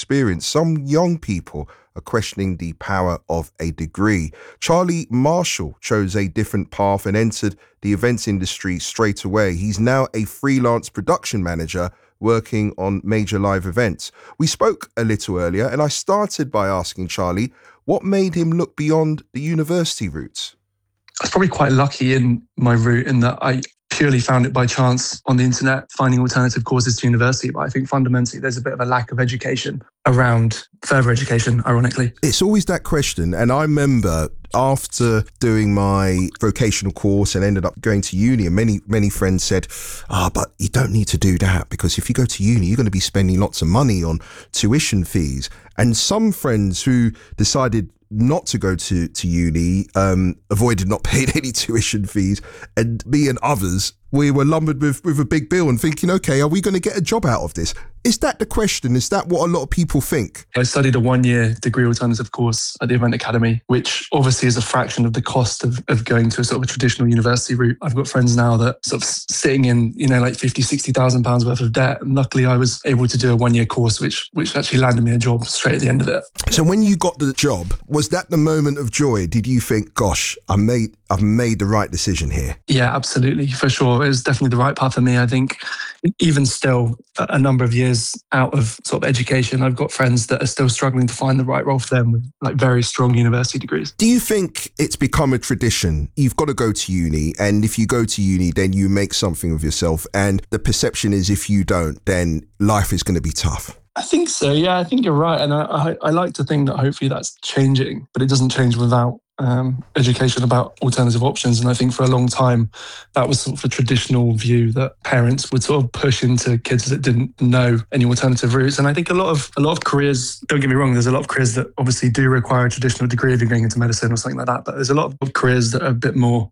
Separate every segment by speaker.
Speaker 1: experience, some young people are questioning the power of a degree. Charlie Marshall chose a different path and entered the events industry straight away. He's now a freelance production manager working on major live events. We spoke a little earlier, and I started by asking Charlie what made him look beyond the university routes.
Speaker 2: I was probably quite lucky in my route in that I purely found it by chance on the internet, finding alternative courses to university. But I think fundamentally there's a bit of a lack of education around further education, ironically.
Speaker 1: It's always that question. And I remember after doing my vocational course and ended up going to uni, and many friends said, but you don't need to do that, because if you go to uni, you're going to be spending lots of money on tuition fees. And some friends who decided not to go to uni, avoided not paying any tuition fees, and me and others, we were lumbered with a big bill and thinking, okay, are we going to get a job out of this? Is that the question? Is that what a lot of people think?
Speaker 2: I studied a 1-year degree alternative course at the Event Academy, which obviously is a fraction of the cost of going to a sort of a traditional university route. I've got friends now that sort of sitting in, like £50,000-60,000 worth of debt. And luckily I was able to do a 1-year course, which actually landed me a job straight at the end of it.
Speaker 1: So when you got the job, was that the moment of joy? Did you think, gosh, I've made the right decision here?
Speaker 2: Yeah, absolutely, for sure. It was definitely the right path for me. I think even still, a number of years out of sort of education, I've got friends that are still struggling to find the right role for them with like very strong university degrees.
Speaker 1: Do you think it's become a tradition? You've got to go to uni, and if you go to uni, then you make something of yourself. And the perception is if you don't, then life is going to be tough.
Speaker 2: I think so. Yeah, I think you're right. And I like to think that hopefully that's changing, but it doesn't change without education about alternative options. And I think for a long time, that was sort of a traditional view that parents would sort of push into kids that didn't know any alternative routes. And I think a lot of careers, don't get me wrong, there's a lot of careers that obviously do require a traditional degree if you're going into medicine or something like that. But there's a lot of careers that are a bit more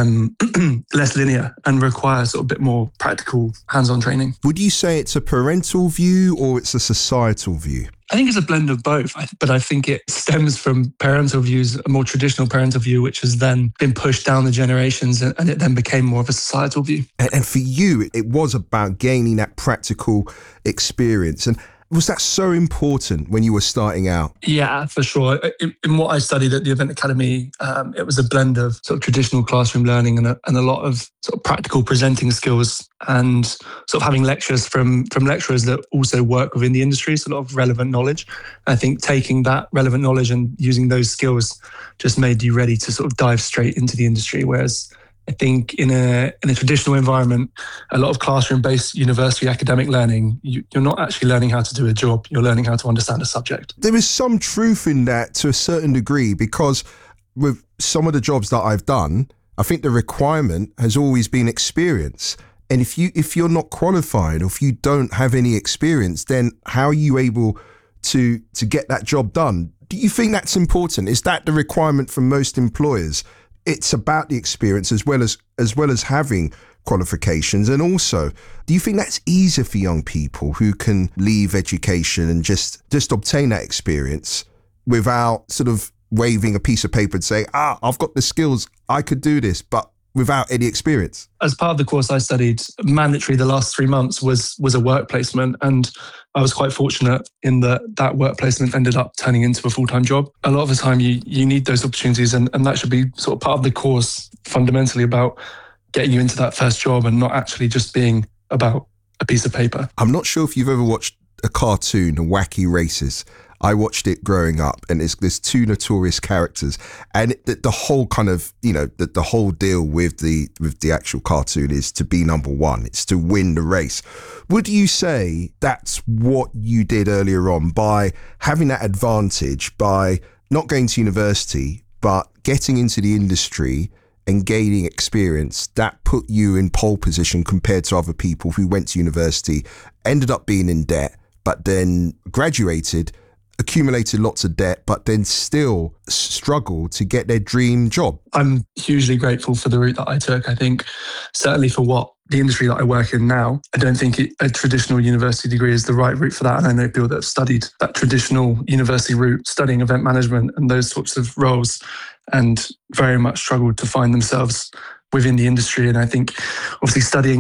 Speaker 2: less linear and require sort of a bit more practical hands-on training.
Speaker 1: Would you say it's a parental view or it's a societal view?
Speaker 2: I think it's a blend of both, but I think it stems from parental views, a more traditional parental view, which has then been pushed down the generations, and it then became more of a societal view.
Speaker 1: And for you, it was about gaining that practical experience. And was that so important when you were starting out?
Speaker 2: Yeah, for sure. In what I studied at the Event Academy, it was a blend of sort of traditional classroom learning and a lot of sort of practical presenting skills, and sort of having lectures from lecturers that also work within the industry, so a lot of relevant knowledge. I think taking that relevant knowledge and using those skills just made you ready to sort of dive straight into the industry. Whereas I think in a traditional environment, a lot of classroom-based university academic learning, you're not actually learning how to do a job. You're learning how to understand a subject.
Speaker 1: There is some truth in that to a certain degree, because with some of the jobs that I've done, I think the requirement has always been experience. And if you're not qualified, or if you don't have any experience, then how are you able to get that job done? Do you think that's important? Is that the requirement for most employers? It's about the experience as well as having qualifications. And also, do you think that's easier for young people who can leave education and just obtain that experience without sort of waving a piece of paper and saying, I've got the skills, I could do this, but without any experience?
Speaker 2: As part of the course I studied, mandatory the last 3 months was a work placement, and I was quite fortunate in that work placement ended up turning into a full-time job. A lot of the time you need those opportunities, and that should be sort of part of the course, fundamentally about getting you into that first job and not actually just being about a piece of paper.
Speaker 1: I'm not sure if you've ever watched a cartoon, Wacky Races. I watched it growing up, and there's two notorious characters, and the whole kind of, the whole deal with the actual cartoon is to be number one. It's to win the race. Would you say that's what you did earlier on by having that advantage, by not going to university, but getting into the industry and gaining experience, that put you in pole position compared to other people who went to university, ended up being in debt, but then graduated, accumulated lots of debt, but then still struggle to get their dream job?
Speaker 2: I'm hugely grateful for the route that I took. I think certainly for what the industry that I work in now, I don't think a traditional university degree is the right route for that. And I know people that have studied that traditional university route, studying event management and those sorts of roles, and very much struggled to find themselves within the industry. And I think obviously studying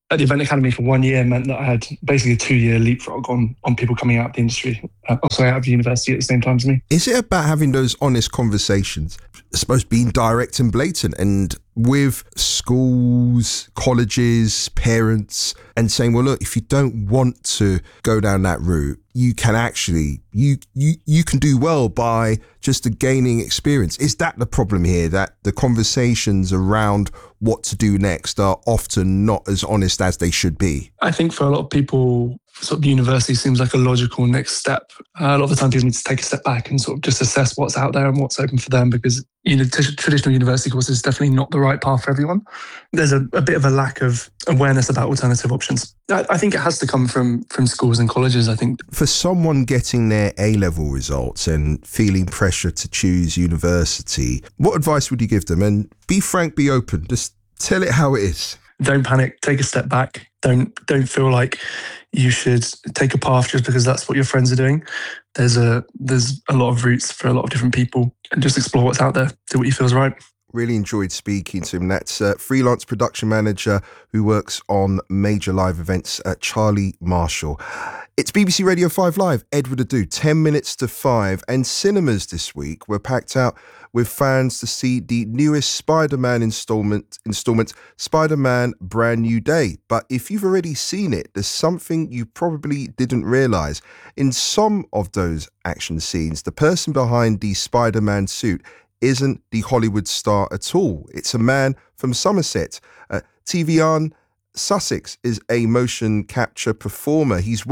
Speaker 2: at the Event Academy for 1 year meant that I had basically a 2-year leapfrog on people coming out of the industry, also out of university at the same time as me.
Speaker 1: Is it about having those honest conversations? I suppose being direct and blatant, and with schools, colleges, parents, and saying, well, look, if you don't want to go down that route, you can actually, you can do well by just gaining experience. Is that the problem here, that the conversations around what to do next are often not as honest as they should be?
Speaker 2: I think for a lot of people, sort of university seems like a logical next step. A lot of the time people need to take a step back and sort of just assess what's out there and what's open for them, because traditional university courses is definitely not the right path for everyone. There's a bit of a lack of awareness about alternative options. I think it has to come from schools and colleges, I think.
Speaker 1: For someone getting their A-level results and feeling pressure to choose university, what advice would you give them? And be frank, be open, just tell it how it is.
Speaker 2: Don't panic, take a step back. Don't feel like you should take a path just because that's what your friends are doing. There's a lot of routes for a lot of different people, and just explore what's out there. Do what you feel is right.
Speaker 1: Really enjoyed speaking to him. That's freelance production manager who works on major live events at Charlie Marshall. It's BBC Radio 5 Live, Edward Adu, 10 minutes to 5. And cinemas this week were packed out with fans to see the newest Spider-Man installment, Spider-Man Brand New Day. But if you've already seen it, there's something you probably didn't realise. In some of those action scenes, the person behind the Spider-Man suit isn't the Hollywood star at all. It's a man from Somerset. Tivian Sussex is a motion capture performer. He's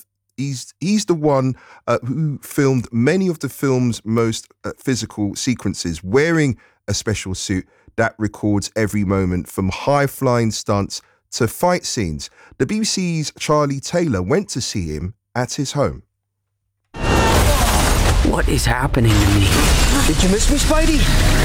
Speaker 1: the one who filmed many of the film's most physical sequences, wearing a special suit that records every moment, from high-flying stunts to fight scenes. The BBC's Charlie Taylor went to see him at his home.
Speaker 3: What is happening to me? Did you miss me, Spidey?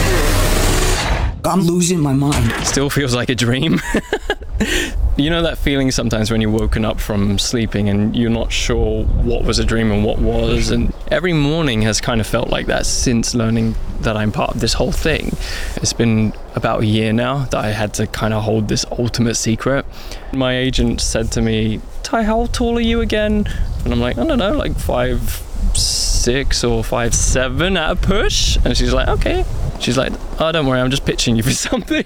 Speaker 3: I'm losing my mind.
Speaker 4: Still feels like a dream. You know that feeling sometimes when you're woken up from sleeping and you're not sure what was a dream and what was, and every morning has kind of felt like that since learning that I'm part of this whole thing. It's been about a year now that I had to kind of hold this ultimate secret. My agent said to me, Ty, how tall are you again? And I'm like, I don't know, like 5'6" or 5'7" at a push. And she's like, okay. She's like, oh, don't worry, I'm just pitching you for something.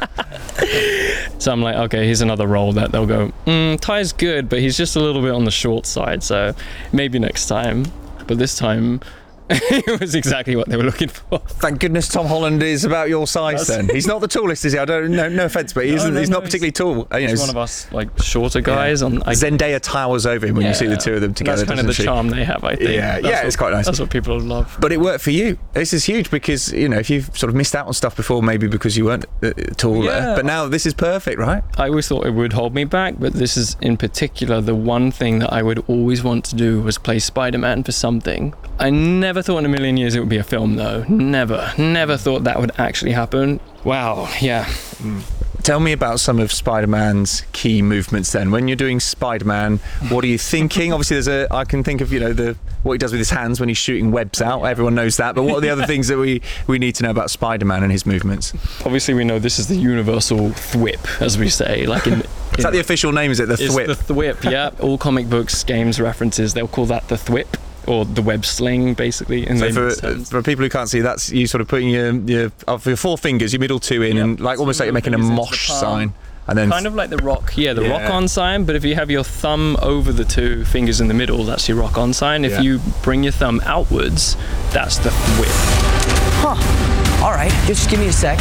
Speaker 4: So I'm like, okay, here's another role that they'll go, Ty's good, but he's just a little bit on the short side, so maybe next time. But this time, it was exactly what they were looking for.
Speaker 5: Thank goodness Tom Holland is about your size then. He's not the tallest, is he? I don't know, no offence, but he's not particularly tall.
Speaker 4: He's one of us, like, shorter guys.
Speaker 5: Yeah. Zendaya towers over him when you see the two of them together.
Speaker 4: That's kind of the charm they have, I think.
Speaker 5: Yeah, it's quite nice.
Speaker 4: That's what people love.
Speaker 5: But it worked for you. This is huge because, if you've sort of missed out on stuff before, maybe because you weren't taller, but now this is perfect, right?
Speaker 4: I always thought it would hold me back, but this is in particular the one thing that I would always want to do was play Spider-Man for something. I never thought in a million years it would be a film, though. Never thought that would actually happen. Wow, yeah.
Speaker 5: Tell me about some of Spider-Man's key movements then. When you're doing Spider-Man, what are you thinking? Obviously, I can think of, what he does with his hands when he's shooting webs out. Everyone knows that. But what are the other things that we need to know about Spider-Man and his movements?
Speaker 4: Obviously, we know this is the universal thwip, as we say. Is
Speaker 5: that the official name, is it? The thwip?
Speaker 4: It's the thwip, yeah. All comic books, games, references, they'll call that the thwip. Or the web sling, basically.
Speaker 5: So for people who can't see, that's you sort of putting your four fingers, your middle two in, and almost like you're making a mosh sign. And then
Speaker 4: kind of like the rock, rock on sign, but if you have your thumb over the two fingers in the middle, that's your rock on sign. If you bring your thumb outwards, that's the whip.
Speaker 3: Huh. All right, just give me a sec.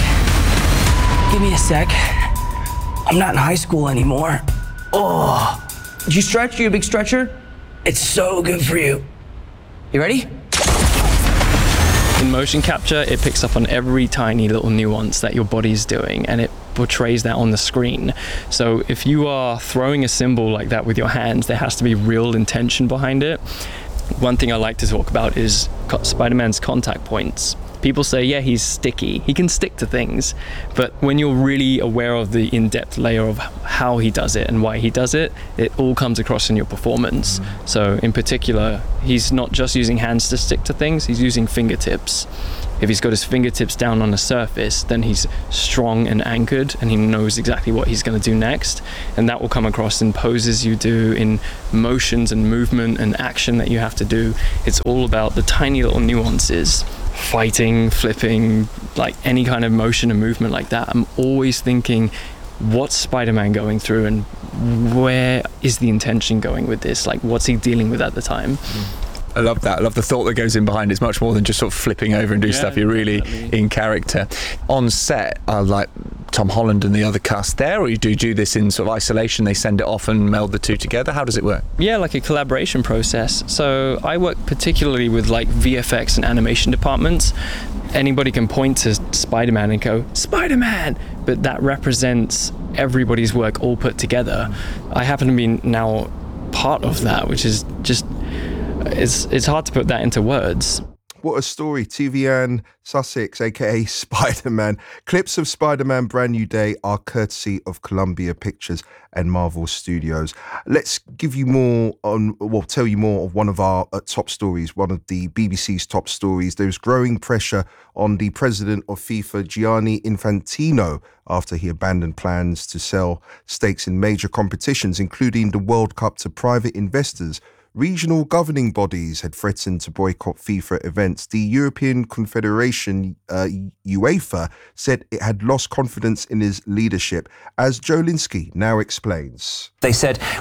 Speaker 3: I'm not in high school anymore. Oh, did you stretch? You a big stretcher? It's so good for you. You ready?
Speaker 4: In motion capture, it picks up on every tiny little nuance that your body's doing, and it portrays that on the screen. So if you are throwing a symbol like that with your hands, there has to be real intention behind it. One thing I like to talk about is Spider-Man's contact points. People say, yeah, he's sticky. He can stick to things. But when you're really aware of the in-depth layer of how he does it and why he does it, it all comes across in your performance. So in particular, he's not just using hands to stick to things, he's using fingertips. If he's got his fingertips down on a surface, then he's strong and anchored, and he knows exactly what he's going to do next. And that will come across in poses you do, in motions and movement and action that you have to do. It's all about the tiny little nuances. Fighting, flipping, like any kind of motion and movement like that. I'm always thinking, what's Spider-Man going through, and where is the intention going with this? Like, what's he dealing with at the time?
Speaker 5: I love that. I love the thought that goes in behind it. It's much more than just sort of flipping over and do stuff. You're really in character. On set, like Tom Holland and the other cast there, or do you do this in sort of isolation? They send it off and meld the two together? How does it work?
Speaker 4: Yeah, like a collaboration process. So I work particularly with like VFX and animation departments. Anybody can point to Spider-Man and go, Spider-Man! But that represents everybody's work all put together. I happen to be now part of that, which is just... It's hard to put that into words.
Speaker 1: What a story. Tivian Sussex, aka Spider-Man. Clips of Spider-Man Brand New Day are courtesy of Columbia Pictures and Marvel Studios. Let's give you more tell you more of one of our top stories, one of the BBC's top stories. There's growing pressure on the president of FIFA, Gianni Infantino, after he abandoned plans to sell stakes in major competitions, including the World Cup, to private investors. Regional governing bodies had threatened to boycott FIFA events. The European Confederation, UEFA, said it had lost confidence in his leadership, as Joe Linsky now explains.
Speaker 6: They said,